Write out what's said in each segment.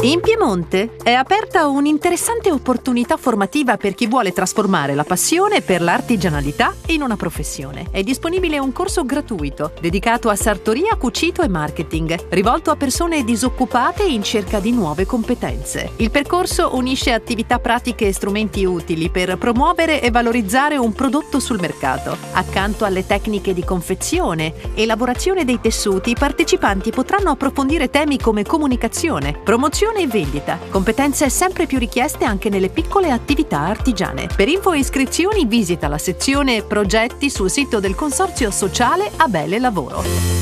In Piemonte è aperta un'interessante opportunità formativa per chi vuole trasformare la passione per l'artigianalità in una professione. È disponibile un corso gratuito dedicato a sartoria, cucito e marketing, rivolto a persone disoccupate in cerca di nuove competenze. Il percorso unisce attività pratiche e strumenti utili per promuovere e valorizzare un prodotto sul mercato. Accanto alle tecniche di confezione e lavorazione dei tessuti, i partecipanti potranno approfondire temi come comunicazione, promozione e vendita, competenze sempre più richieste anche nelle piccole attività artigiane. Per info e iscrizioni visita la sezione progetti sul sito del Consorzio Sociale Abele Lavoro.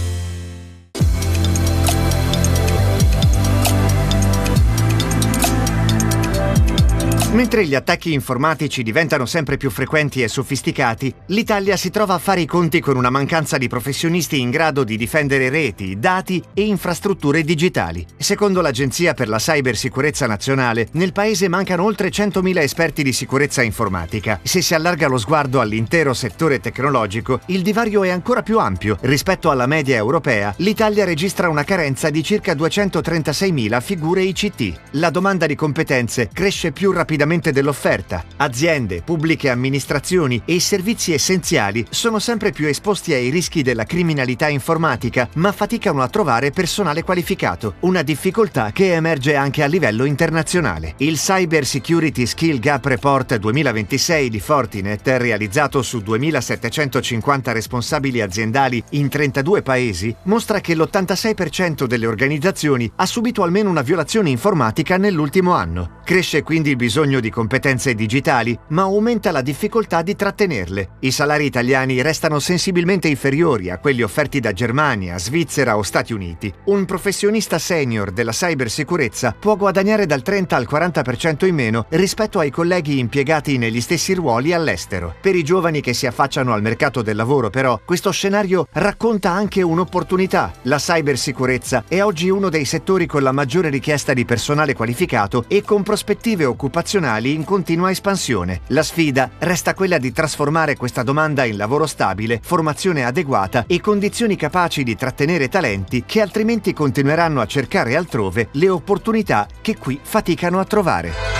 Mentre gli attacchi informatici diventano sempre più frequenti e sofisticati, l'Italia si trova a fare i conti con una mancanza di professionisti in grado di difendere reti, dati e infrastrutture digitali. Secondo l'Agenzia per la Cybersicurezza Nazionale, nel paese mancano oltre 100.000 esperti di sicurezza informatica. Se si allarga lo sguardo all'intero settore tecnologico, il divario è ancora più ampio. Rispetto alla media europea, l'Italia registra una carenza di circa 236.000 figure ICT. La domanda di competenze cresce più rapidamente dell'offerta. Aziende, pubbliche amministrazioni e i servizi essenziali sono sempre più esposti ai rischi della criminalità informatica, ma faticano a trovare personale qualificato, una difficoltà che emerge anche a livello internazionale. Il Cyber Security Skill Gap Report 2026 di Fortinet, realizzato su 2.750 responsabili aziendali in 32 paesi, mostra che l'86% delle organizzazioni ha subito almeno una violazione informatica nell'ultimo anno. Cresce quindi il bisogno di competenze digitali, ma aumenta la difficoltà di trattenerle. I salari italiani restano sensibilmente inferiori a quelli offerti da Germania, Svizzera o Stati Uniti. Un professionista senior della cybersicurezza può guadagnare dal 30 al 40% in meno rispetto ai colleghi impiegati negli stessi ruoli all'estero. Per i giovani che si affacciano al mercato del lavoro, però, questo scenario racconta anche un'opportunità. La cybersicurezza è oggi uno dei settori con la maggiore richiesta di personale qualificato e con prospettive occupazionali in continua espansione. La sfida resta quella di trasformare questa domanda in lavoro stabile, formazione adeguata e condizioni capaci di trattenere talenti che altrimenti continueranno a cercare altrove le opportunità che qui faticano a trovare.